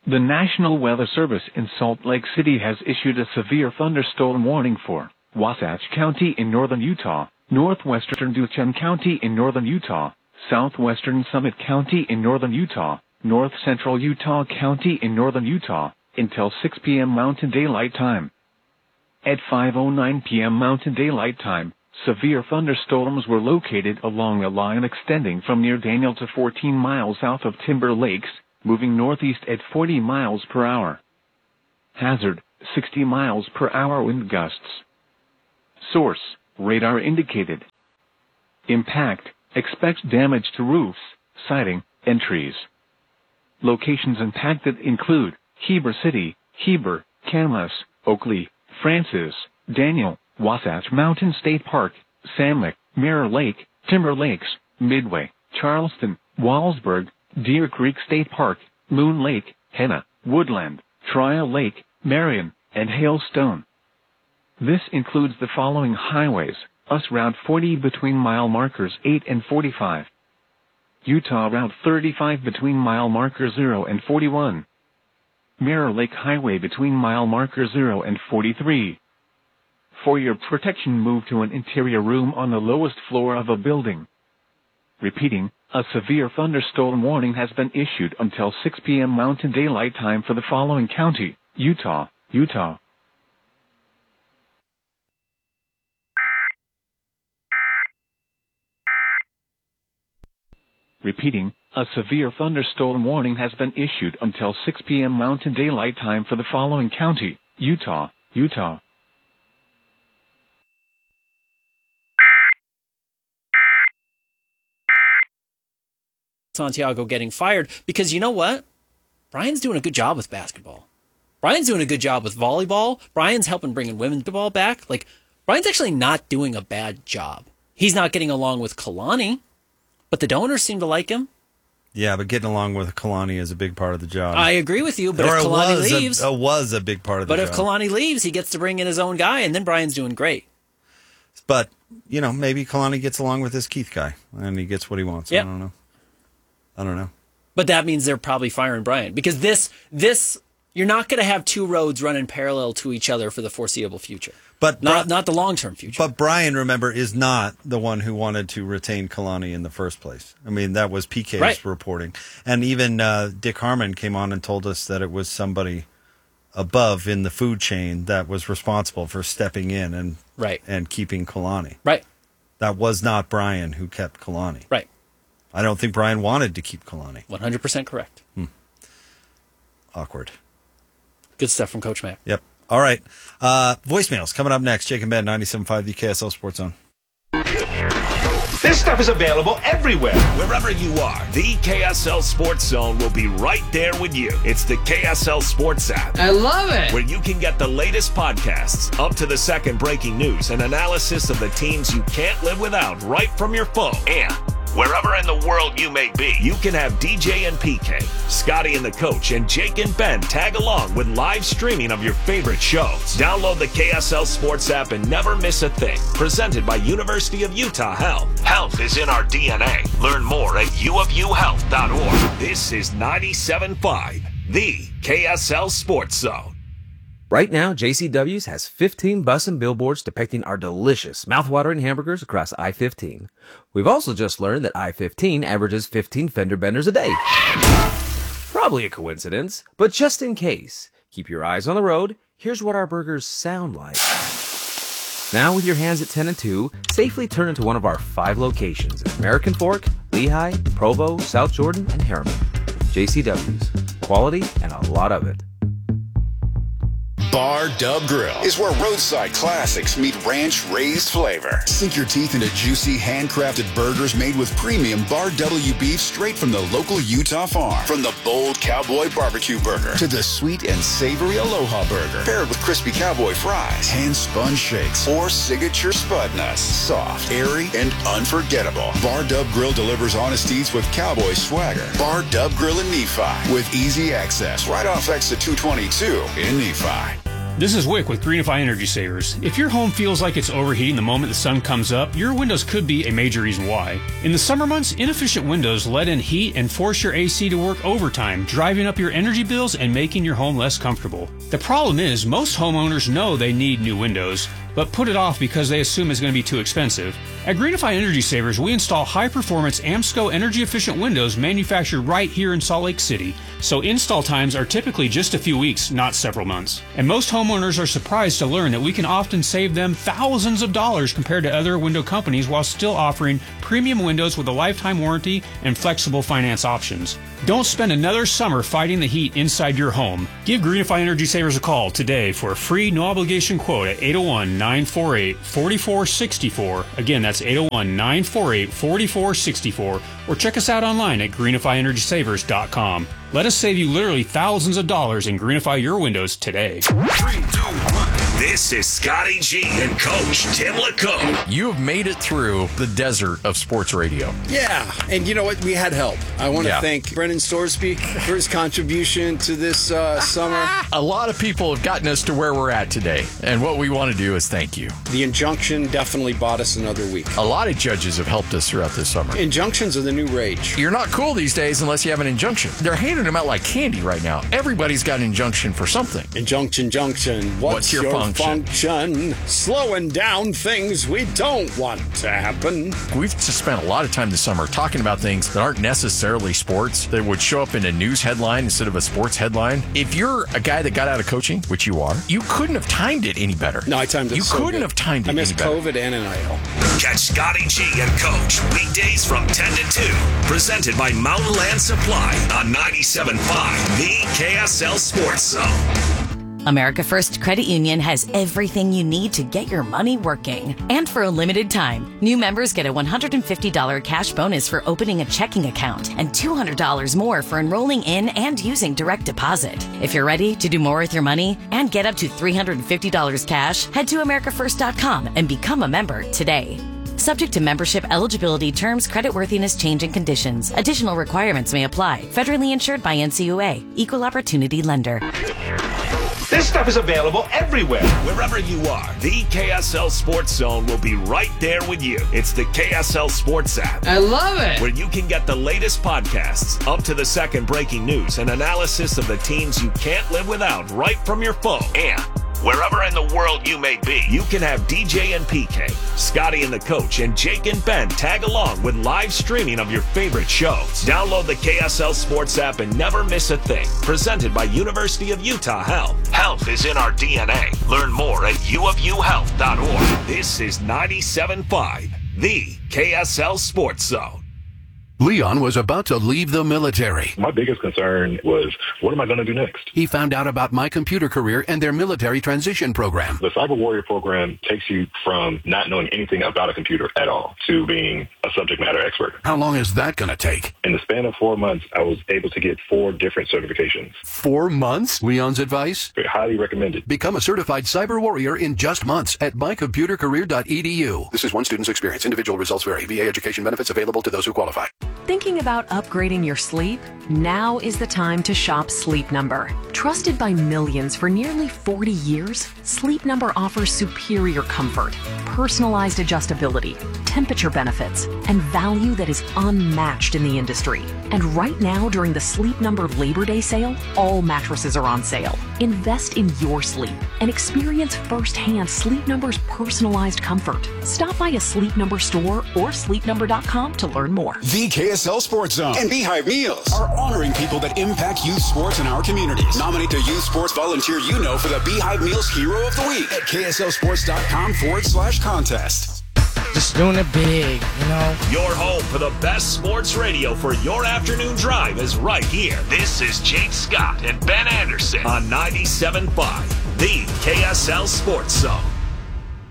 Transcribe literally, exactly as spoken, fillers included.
The National Weather Service in Salt Lake City has issued a severe thunderstorm warning for Wasatch County in northern Utah, northwestern Duchenne County in northern Utah, southwestern Summit County in northern Utah, north central Utah County in northern Utah, until six p.m. Mountain Daylight Time. At five oh nine p.m. Mountain Daylight Time, severe thunderstorms were located along a line extending from near Daniel to fourteen miles south of Timber Lakes, moving northeast at forty miles per hour. Hazard, sixty miles per hour wind gusts. Source, radar indicated. Impact, expect damage to roofs, siding, and trees. Locations impacted include Heber City, Heber, Camas, Oakley, Francis, Daniel, Wasatch Mountain State Park, Samick, Mirror Lake, Timber Lakes, Midway, Charleston, Wallsburg, Deer Creek State Park, Moon Lake, Henna, Woodland, Trial Lake, Marion, and Hailstone. This includes the following highways: U S Route forty between mile markers eight and forty-five. Utah Route thirty-five between mile marker zero and forty-one. Mirror Lake Highway between mile marker zero and forty-three. For your protection, move to an interior room on the lowest floor of a building. Repeating, a severe thunderstorm warning has been issued until six p.m. Mountain Daylight Time for the following county: Utah, Utah. Repeating, a severe thunderstorm warning has been issued until six p.m. Mountain Daylight Time for the following county: Utah, Utah. Santiago getting fired, because you know what? Brian's doing a good job with basketball. Brian's doing a good job with volleyball. Brian's helping bringing women's ball back. Like, Brian's actually not doing a bad job. He's not getting along with Kalani, but the donors seem to like him. Yeah, but getting along with Kalani is a big part of the job. I agree with you, but or if Kalani was leaves... It was a big part of the but job. But if Kalani leaves, he gets to bring in his own guy, and then Brian's doing great. But, you know, maybe Kalani gets along with this Keith guy, and he gets what he wants. Yep. I don't know. I don't know. But that means they're probably firing Brian, because this, this you're not going to have two roads running parallel to each other for the foreseeable future. But not not the long-term future. But Brian, remember, is not the one who wanted to retain Kalani in the first place. I mean, that was P K's right. reporting. And even uh, Dick Harmon came on and told us that it was somebody above in the food chain that was responsible for stepping in and right. and keeping Kalani. Right. That was not Brian who kept Kalani. Right. I don't think Brian wanted to keep Kalani. one hundred percent correct. Hmm. Awkward. Good stuff from Coach Mac. Yep. All right. Uh, voicemails coming up next. Jake and Ben, ninety-seven point five, the K S L Sports Zone. This stuff is available everywhere. Wherever you are, the K S L Sports Zone will be right there with you. It's the K S L Sports app. I love it. Where you can get the latest podcasts, up to the second breaking news, and analysis of the teams you can't live without right from your phone. And wherever in the world you may be, you can have D J and P K, Scotty and the Coach, and Jake and Ben tag along with live streaming of your favorite shows. Download the K S L Sports app and never miss a thing. Presented by University of Utah Health. Health is in our D N A. Learn more at u of u health dot org. This is ninety-seven point five, the K S L Sports Zone. Right now, J C W's has fifteen bus and billboards depicting our delicious, mouthwatering hamburgers across I fifteen. We've also just learned that I fifteen averages fifteen fender benders a day. Probably a coincidence, but just in case, keep your eyes on the road. Here's what our burgers sound like. Now, with your hands at ten and two, safely turn into one of our five locations in American Fork, Lehigh, Provo, South Jordan, and Harriman. J C W's. Quality and a lot of it. Bar Dub Grill is where roadside classics meet ranch-raised flavor. Sink your teeth into juicy, handcrafted burgers made with premium Bar W beef straight from the local Utah farm. From the bold cowboy barbecue burger to the sweet and savory Aloha burger, paired with crispy cowboy fries, hand-spun shakes, or signature spud nuts. Soft, airy, and unforgettable. Bar Dub Grill delivers honesties with cowboy swagger. Bar Dub Grill in Nephi with easy access right off exit two twenty-two in Nephi. This is Wick with Greenify Energy Savers. If your home feels like it's overheating the moment the sun comes up, your windows could be a major reason why. In the summer months, inefficient windows let in heat and force your A C to work overtime, driving up your energy bills and making your home less comfortable. The problem is, most homeowners know they need new windows, but put it off because they assume it's going to be too expensive. At Greenify Energy Savers, we install high-performance AMSCO energy-efficient windows manufactured right here in Salt Lake City, so install times are typically just a few weeks, not several months. And most homeowners are surprised to learn that we can often save them thousands of dollars compared to other window companies while still offering premium windows with a lifetime warranty and flexible finance options. Don't spend another summer fighting the heat inside your home. Give Greenify Energy Savers a call today for a free no-obligation quote at eight oh one, nine four eight, four four six four. Again, that's eight oh one, nine four eight, four four six four. Or check us out online at greenify energy savers dot com. Let us save you literally thousands of dollars and greenify your windows today. Three, two, one. This is Scotty G and Coach Tim LaComb. You have made it through the desert of sports radio. Yeah, and you know what? We had help. I want to Yeah. thank Brendan Storsby for his contribution to this uh, summer. A lot of people have gotten us to where we're at today, and what we want to do is thank you. The injunction definitely bought us another week. A lot of judges have helped us throughout this summer. Injunctions are the new rage. You're not cool these days unless you have an injunction. They're handing them out like candy right now. Everybody's got an injunction for something. Injunction, junction. What's, What's your, your function? function? Slowing down things we don't want to happen. We've just spent a lot of time this summer talking about things that aren't necessarily sports, that would show up in a news headline instead of a sports headline. If you're a guy that got out of coaching, which you are, you couldn't have timed it any better. No, I timed it You so couldn't good. have timed it I missed any better. COVID and N I L. Catch Scotty G and Coach weekdays from ten to two. Presented by Mountain Land Supply on ninety-seven point five, the K S L Sports Zone. America First Credit Union has everything you need to get your money working. And for a limited time, new members get a one hundred fifty dollars cash bonus for opening a checking account and two hundred dollars more for enrolling in and using direct deposit. If you're ready to do more with your money and get up to three hundred fifty dollars cash, head to america first dot com and become a member today. Subject to membership, eligibility, terms, creditworthiness, change, and conditions. Additional requirements may apply. Federally insured by N C U A. Equal Opportunity Lender. This stuff is available everywhere. Wherever you are, the K S L Sports Zone will be right there with you. It's the K S L Sports app. I love it. Where you can get the latest podcasts, up to the second breaking news, and analysis of the teams you can't live without right from your phone. And wherever in the world you may be, you can have D J and P K, Scotty and the Coach, and Jake and Ben tag along with live streaming of your favorite shows. Download the K S L Sports app and never miss a thing. Presented by University of Utah Health. Health is in our D N A. Learn more at u of u health dot org. This is ninety-seven point five, the K S L Sports Zone. Leon was about to leave the military. My biggest concern was, what am I going to do next? He found out about My Computer Career and their military transition program. The Cyber Warrior program takes you from not knowing anything about a computer at all to being a subject matter expert. How long is that going to take? In the span of four months, I was able to get four different certifications. Four months? Leon's advice? Highly recommended. Become a certified cyber warrior in just months at my computer career dot e d u. This is one student's experience. Individual results vary. V A education benefits available to those who qualify. Thinking about upgrading your sleep? Now is the time to shop Sleep Number. Trusted by millions for nearly forty years, Sleep Number offers superior comfort, personalized adjustability, temperature benefits, and value that is unmatched in the industry. And right now, during the Sleep Number Labor Day sale, all mattresses are on sale. Invest in your sleep and experience firsthand Sleep Number's personalized comfort. Stop by a Sleep Number store or sleep number dot com to learn more. The K S L Sports Zone and Beehive Meals are honoring people that impact youth sports in our communities. Nominate the youth sports volunteer you know for the Beehive Meals Hero of the Week at K S L sports dot com forward slash contest. Just doing it big, you know? Your home for the best sports radio for your afternoon drive is right here. This is Jake Scott and Ben Anderson on ninety-seven point five, the K S L Sports Zone.